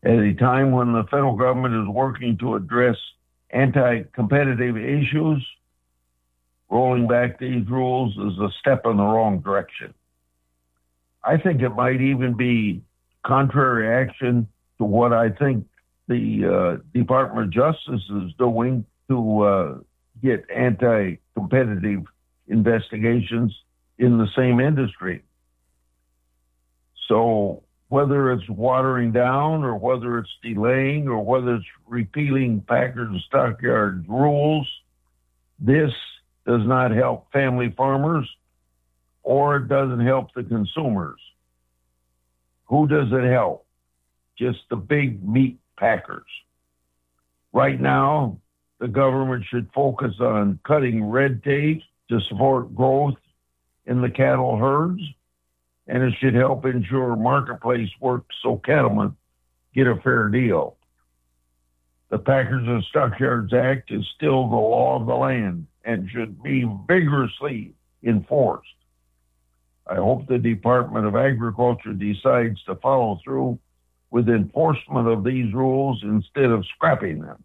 At a time when the federal government is working to address anti-competitive issues, rolling back these rules is a step in the wrong direction. I think it might even be contrary action to what I think the Department of Justice is doing to get anti-competitive investigations in the same industry. So whether it's watering down or whether it's delaying or whether it's repealing Packers and Stockyards rules, this does not help family farmers or it doesn't help the consumers. Who does it help? Just the big meat packers. Right now, the government should focus on cutting red tape to support growth in the cattle herds, and it should help ensure marketplace works so cattlemen get a fair deal. The Packers and Stockyards Act is still the law of the land and should be vigorously enforced. I hope the Department of Agriculture decides to follow through with enforcement of these rules instead of scrapping them.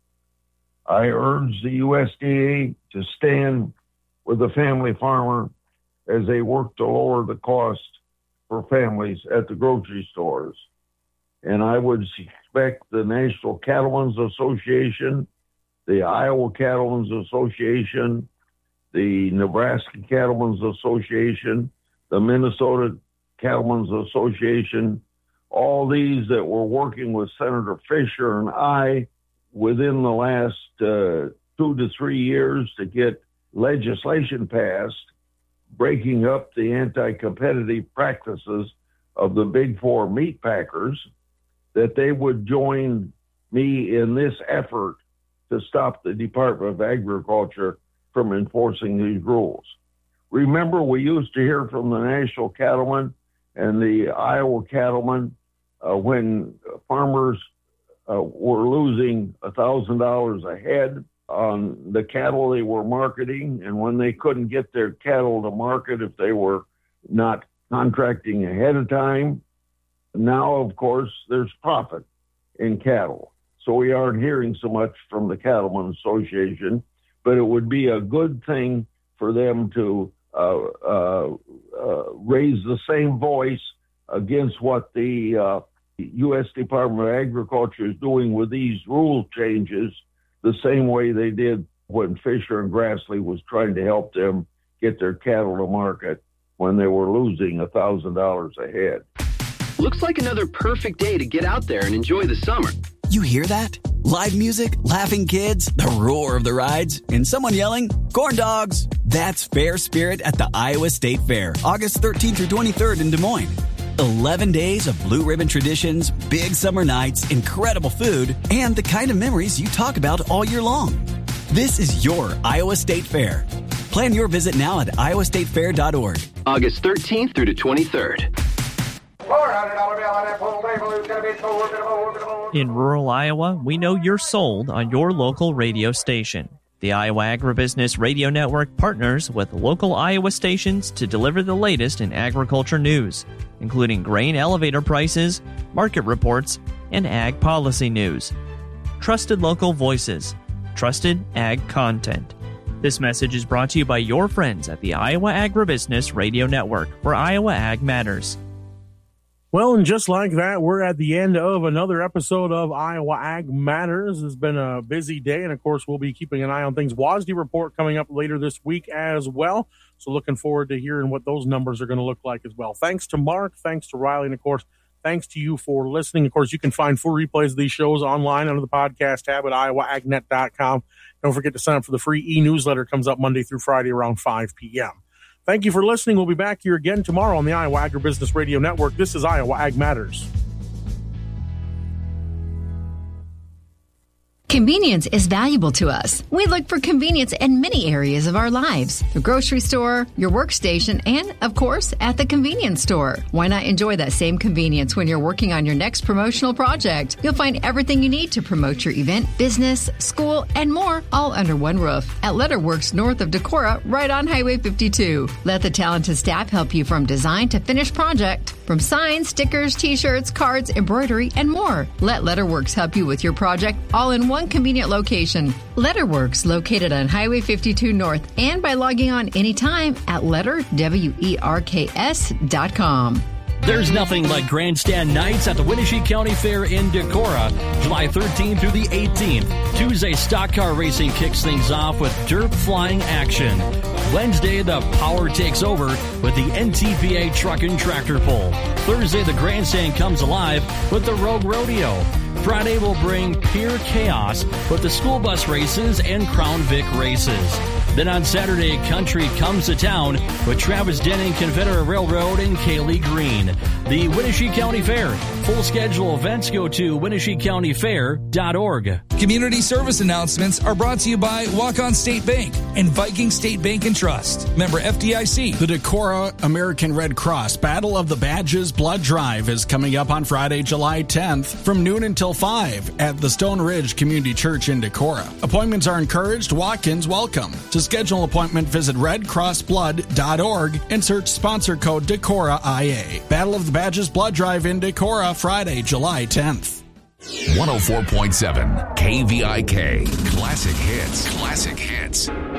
I urge the USDA to stand with the family farmer as they work to lower the cost for families at the grocery stores. And I would expect the National Cattlemen's Association, the Iowa Cattlemen's Association, the Nebraska Cattlemen's Association, the Minnesota Cattlemen's Association, all these that were working with Senator Fisher and I within the last 2 to 3 years to get legislation passed, breaking up the anti-competitive practices of the big four meat packers, that they would join me in this effort to stop the Department of Agriculture from enforcing these rules. Remember, we used to hear from the National Cattlemen and the Iowa Cattlemen when farmers were losing $1,000 a head on the cattle they were marketing, and when they couldn't get their cattle to market if they were not contracting ahead of time. Now, of course, there's profit in cattle. So we aren't hearing so much from the Cattlemen's Association, but it would be a good thing for them to raise the same voice against what the U.S. Department of Agriculture is doing with these rule changes, the same way they did when Fisher and Grassley was trying to help them get their cattle to market when they were losing $1,000 a head. Looks like another perfect day to get out there and enjoy the summer. You hear that? Live music, laughing kids, the roar of the rides, and someone yelling, "Corn dogs!" That's Fair Spirit at the Iowa State Fair, August 13th through 23rd in Des Moines. 11 days of blue ribbon traditions, big summer nights, incredible food, and the kind of memories you talk about all year long. This is your Iowa State Fair. Plan your visit now at iowastatefair.org. August 13th through the 23rd. In rural Iowa, we know you're sold on your local radio station. The Iowa Agribusiness Radio Network partners with local Iowa stations to deliver the latest in agriculture news, including grain elevator prices, market reports, and ag policy news. Trusted local voices, trusted ag content. This message is brought to you by your friends at the Iowa Agribusiness Radio Network, where Iowa Ag matters. Well, and just like that, we're at the end of another episode of Iowa Ag Matters. It's been a busy day, and of course, we'll be keeping an eye on things. WASDE report coming up later this week as well. So looking forward to hearing what those numbers are going to look like as well. Thanks to Mark, thanks to Riley, and of course, thanks to you for listening. Of course, you can find full replays of these shows online under the podcast tab at iowaagnet.com. Don't forget to sign up for the free e-newsletter. It comes up Monday through Friday around 5 p.m. Thank you for listening. We'll be back here again tomorrow on the Iowa Agribusiness Radio Network. This is Iowa Ag Matters. Convenience is valuable to us. We look for convenience in many areas of our lives. The grocery store, your workstation, and, of course, at the convenience store. Why not enjoy that same convenience when you're working on your next promotional project? You'll find everything you need to promote your event, business, school, and more, all under one roof at Letterworks north of Decorah, right on Highway 52. Let the talented staff help you from design to finished project. From signs, stickers, t-shirts, cards, embroidery, and more. Let Letterworks help you with your project all in one convenient location. Letterworks, located on Highway 52 North, and by logging on anytime at letterwerks.com. There's nothing like Grandstand Nights at the Winnebago County Fair in Decorah, July 13th through the 18th. Tuesday, stock car racing kicks things off with dirt flying action. Wednesday, the power takes over with the NTPA truck and tractor pull. Thursday, the grandstand comes alive with the Rogue Rodeo. Friday will bring pure chaos with the school bus races and Crown Vic races. Then on Saturday, country comes to town with Travis Denning, Confederate Railroad, and Kaylee Green. The Winnebago County Fair. Full schedule events go to WinnebagoCountyFair.org. Community service announcements are brought to you by Walk-On State Bank and Viking State Bank and Trust. Member FDIC. The Decorah American Red Cross Battle of the Badges Blood Drive is coming up on Friday, July 10th from noon until 5 at the Stone Ridge Community Church in Decorah. Appointments are encouraged. Walk-ins welcome. To schedule an appointment, visit redcrossblood.org and search sponsor code Decorah IA. Battle of the Badges Blood Drive in Decorah, Friday, July 10th. 104.7 KVIK. Classic hits. Classic hits.